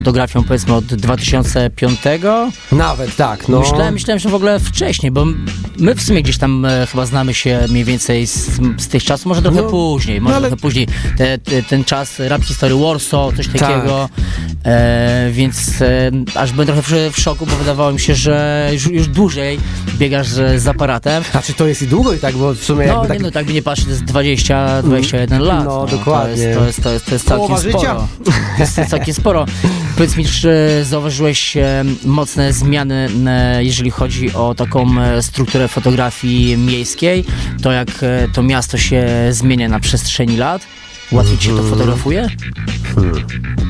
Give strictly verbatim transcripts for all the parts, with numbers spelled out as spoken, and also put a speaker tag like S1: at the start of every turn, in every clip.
S1: fotografią powiedzmy od dwa tysiące piątego.
S2: Nawet, tak. No.
S1: Myślałem, myślałem, że w ogóle wcześniej, bo my w sumie gdzieś tam e, chyba znamy się mniej więcej z, z tych czasów, może trochę
S2: No,
S1: później, może
S2: no ale...
S1: trochę później. Te, te, ten czas Rap History Warsaw, coś takiego,
S2: Tak.
S1: e, więc e, aż byłem trochę w, w szoku, bo wydawało mi się, że już, już dłużej biegasz z, z aparatem.
S2: Znaczy to jest i długo i tak, bo w sumie
S1: No
S2: jakby
S1: nie,
S2: tak...
S1: no tak by nie patrzeć, to jest dwadzieścia dwadzieścia jeden lat.
S2: No,
S1: No,
S2: dokładnie.
S1: To jest, to jest, to jest, to jest całkiem
S2: Połowa
S1: sporo.
S2: życia.
S1: To jest całkiem sporo. Powiedz mi, czy zauważyłeś e, mocne zmiany, e, jeżeli chodzi o taką e, strukturę fotografii miejskiej, to jak e, to miasto się zmienia na przestrzeni lat? Łatwiej ci się to fotografuje?
S2: Hmm.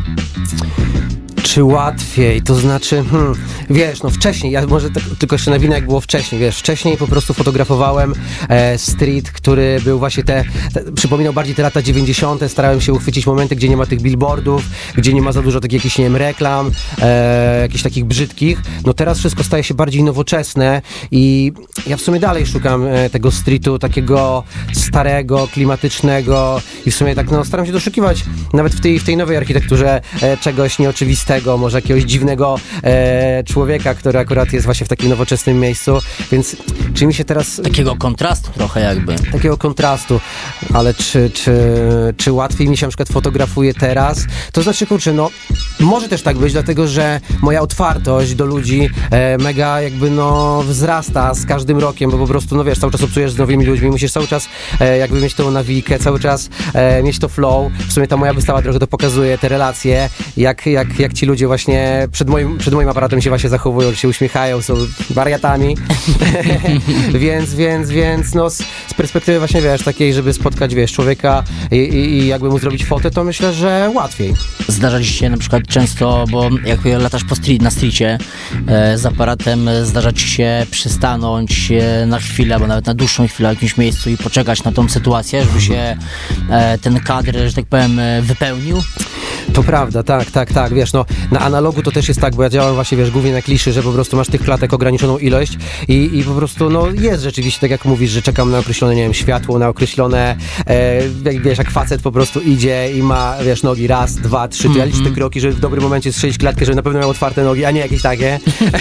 S2: Czy łatwiej, to znaczy, hmm, wiesz, no wcześniej, ja może tak, tylko jeszcze nawinę jak było wcześniej, wiesz, wcześniej po prostu fotografowałem e, street, który był właśnie te, te, przypominał bardziej te lata dziewięćdziesiąte, starałem się uchwycić momenty, gdzie nie ma tych billboardów, gdzie nie ma za dużo takich jakichś, nie wiem, reklam, e, jakichś takich brzydkich, no teraz wszystko staje się bardziej nowoczesne i ja w sumie dalej szukam e, tego streetu takiego starego, klimatycznego i w sumie tak, no staram się doszukiwać nawet w tej, w tej nowej architekturze e, czegoś nieoczywistego, może jakiegoś dziwnego e, człowieka, który akurat jest właśnie w takim nowoczesnym miejscu, więc czy mi się teraz...
S1: Takiego kontrastu trochę jakby.
S2: Takiego kontrastu, ale czy, czy, czy łatwiej mi się na przykład fotografuje teraz? To znaczy, kurczę, no może też tak być, dlatego że moja otwartość do ludzi e, mega jakby no wzrasta z każdym rokiem, bo po prostu, no wiesz, cały czas obcujesz z nowymi ludźmi, musisz cały czas e, jakby mieć tą nawikę, cały czas e, mieć to flow. W sumie ta moja wystawa trochę to pokazuje, te relacje, jak, jak, jak ci ludzie właśnie przed moim, przed moim aparatem się właśnie zachowują, się uśmiechają, są wariatami. więc, więc, więc no z, z perspektywy właśnie, wiesz, takiej, żeby spotkać, wiesz, człowieka i, i, i jakby mu zrobić fotę, to myślę, że łatwiej.
S1: Zdarza ci się na przykład często, bo jak latasz po street, na streetie e, z aparatem, zdarza ci się przystanąć e, na chwilę, albo nawet na dłuższą chwilę w jakimś miejscu i poczekać na tą sytuację, żeby się e, ten kadr, że tak powiem, e, wypełnił?
S2: To prawda, tak, tak, tak, wiesz, no na analogu to też jest tak, bo ja działam właśnie, wiesz, głównie na kliszy, że po prostu masz tych klatek ograniczoną ilość i, i po prostu, no jest rzeczywiście, tak jak mówisz, że czekam na określone, nie wiem, światło, na określone, e, wiesz, jak facet po prostu idzie i ma, wiesz, nogi raz, dwa, trzy, to ja liczę te kroki, żeby w dobrym momencie strzelić klatkę, żeby na pewno miał otwarte nogi, a nie jakieś takie,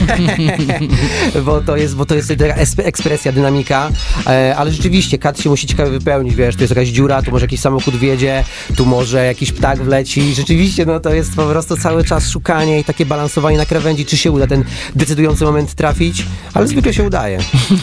S2: bo to jest, bo to jest taka ekspresja, dynamika, e, ale rzeczywiście kadr się musi ciekawie wypełnić, wiesz, tu jest jakaś dziura, tu może jakiś samochód wjedzie, tu może jakiś ptak wleci, rzeczywiście, no to jest po prostu cały czas szukanie i takie balansowanie na krawędzi, czy się uda ten decydujący moment trafić, ale zwykle się udaje.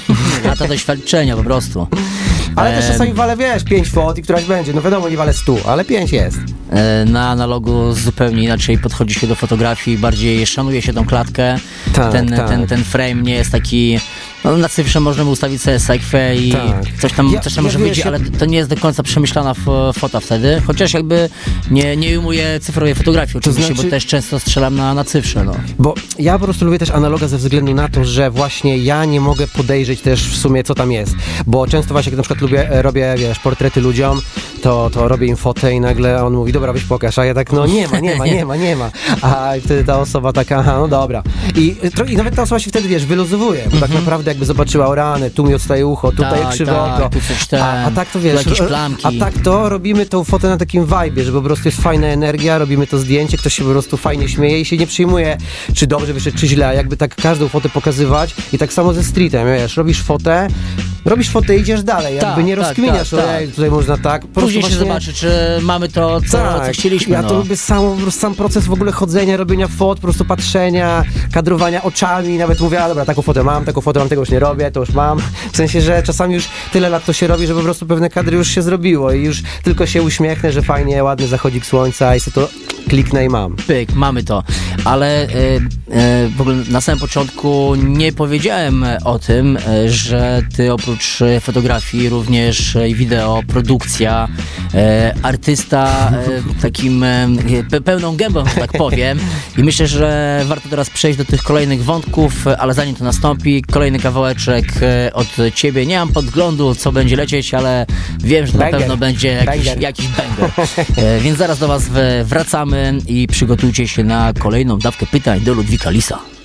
S1: Lata doświadczenia po prostu.
S2: Ale też czasami walę, wiesz, pięć fot i któraś będzie, no wiadomo, nie walę stu, ale pięć jest.
S1: Na analogu zupełnie inaczej podchodzi się do fotografii, bardziej szanuje się tą klatkę,
S2: tak,
S1: ten,
S2: tak.
S1: ten, ten frame nie jest taki... No, na cyfrze możemy ustawić sobie sekwę i
S2: tak.
S1: coś tam,
S2: ja,
S1: coś tam
S2: ja
S1: może wyjść, ale to nie jest do końca przemyślana f- fota wtedy, chociaż jakby nie, nie ujmuję cyfrowej fotografii oczywiście, znaczy, bo też często strzelam na, na cyfrze, no.
S2: Bo ja po prostu lubię też analoga ze względu na to, że właśnie ja nie mogę podejrzeć też w sumie co tam jest, bo często właśnie jak na przykład lubię, robię, wiesz, portrety ludziom, to, to robię im fotę i nagle on mówi, dobra, weź pokaż, a ja tak, no nie ma, nie ma, nie ma, nie ma, a wtedy ta osoba taka, aha, no dobra. I, i nawet ta osoba się wtedy, wiesz, wyluzowuje, bo tak naprawdę jakby zobaczyła, o rany, tu mi odstaje ucho, tutaj
S1: tak,
S2: krzywe
S1: tak,
S2: oko,
S1: tu coś ten,
S2: a, a tak to wiesz,
S1: jakieś plamki.
S2: A tak to robimy tą fotę na takim vibe'ie, że po prostu jest fajna energia, robimy to zdjęcie, ktoś się po prostu fajnie śmieje i się nie przyjmuje, czy dobrze wyszedł, czy źle, jakby tak każdą fotę pokazywać i tak samo ze streetem, wiesz, robisz fotę, robisz fotę i idziesz dalej, jakby
S1: tak,
S2: nie
S1: tak,
S2: rozkminiasz,
S1: tak,
S2: ej, tutaj można tak. Po
S1: Później się
S2: właśnie...
S1: zobaczy, czy mamy to, co,
S2: tak,
S1: co chcieliśmy.
S2: Ja
S1: no.
S2: to lubię sam, sam proces w ogóle chodzenia, robienia fot, po prostu patrzenia, kadrowania oczami, nawet mówię, a dobra, taką fotę mam, taką fotę mam, tego już nie robię, to już mam. W sensie, że czasami już tyle lat to się robi, że po prostu pewne kadry już się zrobiło i już tylko się uśmiechnę, że fajnie, ładny zachodzik słońca i sobie to kliknę i mam.
S1: Pyk, mamy to. Ale e, e, w ogóle na samym początku nie powiedziałem o tym, e, że ty oprócz fotografii również i wideo, produkcja, e, artysta e, takim e, pełną gębą, że tak powiem. I myślę, że warto teraz przejść do tych kolejnych wątków, ale zanim to nastąpi, kolejny kawałeczek e, od ciebie. Nie mam podglądu, co będzie lecieć, ale wiem, że
S2: banger.
S1: na pewno będzie jakiś,
S2: banger.
S1: jakiś banger. E, więc zaraz do was w, wracamy i przygotujcie się na kolejną dawkę pytań do Ludwika Lisa.